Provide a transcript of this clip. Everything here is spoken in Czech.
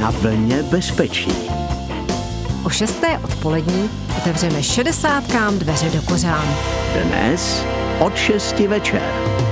Na vlně bezpečí. O 6. odpolední otevřeme 60kám dveře do kořán. Dnes od 6 večer.